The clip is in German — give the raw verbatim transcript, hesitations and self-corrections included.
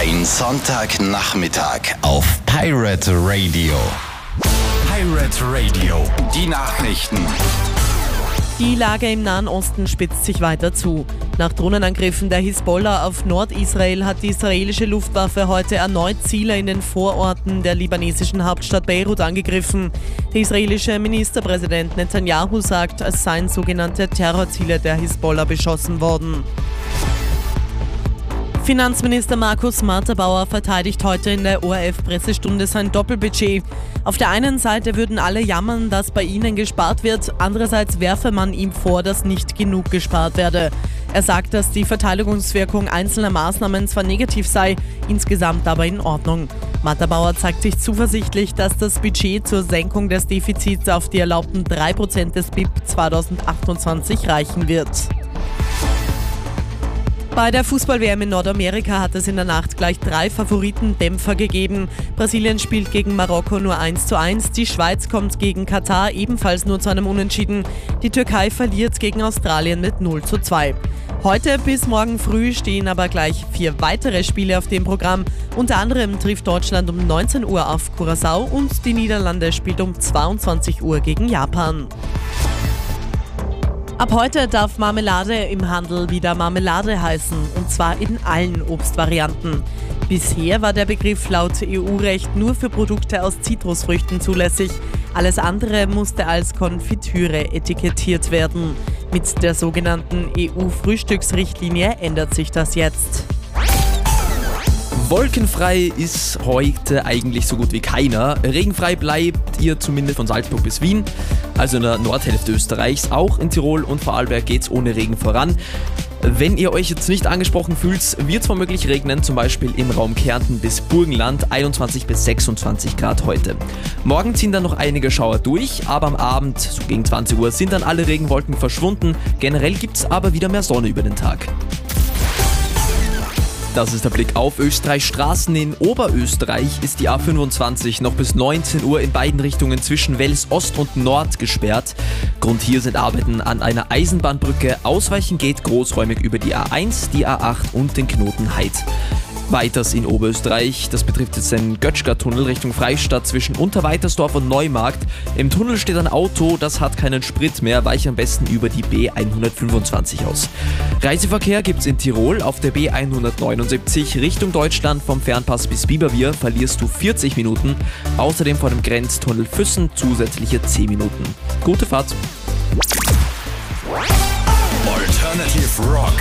Ein Sonntagnachmittag auf Pirate Radio. Pirate Radio. Die Nachrichten. Die Lage im Nahen Osten spitzt sich weiter zu. Nach Drohnenangriffen der Hisbollah auf Nordisrael hat die israelische Luftwaffe heute erneut Ziele in den Vororten der libanesischen Hauptstadt Beirut angegriffen. Der israelische Ministerpräsident Netanyahu sagt, es seien sogenannte Terrorziele der Hisbollah beschossen worden. Finanzminister Markus Marterbauer verteidigt heute in der O R F-Pressestunde sein Doppelbudget. Auf der einen Seite würden alle jammern, dass bei ihnen gespart wird, andererseits werfe man ihm vor, dass nicht genug gespart werde. Er sagt, dass die Verteidigungswirkung einzelner Maßnahmen zwar negativ sei, insgesamt aber in Ordnung. Marterbauer zeigt sich zuversichtlich, dass das Budget zur Senkung des Defizits auf die erlaubten drei Prozent des B I P zweitausendachtundzwanzig reichen wird. Bei der Fußball-W M in Nordamerika hat es in der Nacht gleich drei Favoritendämpfer gegeben. Brasilien spielt gegen Marokko nur eins zu eins, die Schweiz kommt gegen Katar ebenfalls nur zu einem Unentschieden, die Türkei verliert gegen Australien mit null zu zwei. Heute bis morgen früh stehen aber gleich vier weitere Spiele auf dem Programm. Unter anderem trifft Deutschland um neunzehn Uhr auf Curaçao und die Niederlande spielt um zweiundzwanzig Uhr gegen Japan. Ab heute darf Marmelade im Handel wieder Marmelade heißen, und zwar in allen Obstvarianten. Bisher war der Begriff laut E U-Recht nur für Produkte aus Zitrusfrüchten zulässig. Alles andere musste als Konfitüre etikettiert werden. Mit der sogenannten E U-Frühstücksrichtlinie ändert sich das jetzt. Wolkenfrei ist heute eigentlich so gut wie keiner. Regenfrei bleibt ihr zumindest von Salzburg bis Wien, also in der Nordhälfte Österreichs. Auch in Tirol und Vorarlberg geht's ohne Regen voran. Wenn ihr euch jetzt nicht angesprochen fühlt, wird es womöglich regnen, zum Beispiel im Raum Kärnten bis Burgenland, einundzwanzig bis sechsundzwanzig Grad heute. Morgen ziehen dann noch einige Schauer durch, aber am Abend, so gegen zwanzig Uhr, sind dann alle Regenwolken verschwunden. Generell gibt's aber wieder mehr Sonne über den Tag. Das ist der Blick auf Österreichs Straßen. In Oberösterreich ist die A fünfundzwanzig noch bis neunzehn Uhr in beiden Richtungen zwischen Wels Ost und Nord gesperrt. Grund hier sind Arbeiten an einer Eisenbahnbrücke. Ausweichen geht großräumig über die A eins, die A acht und den Knoten Heid. Weiters in Oberösterreich, das betrifft jetzt den Götschger-Tunnel Richtung Freistadt zwischen Unterweitersdorf und Neumarkt. Im Tunnel steht ein Auto, das hat keinen Sprit mehr, weiche am besten über die B hundertfünfundzwanzig aus. Reiseverkehr gibt's in Tirol auf der B hundertneunundsiebzig Richtung Deutschland vom Fernpass bis Biberbier verlierst du vierzig Minuten, außerdem vor dem Grenztunnel Füssen zusätzliche zehn Minuten. Gute Fahrt! Alternative Rock.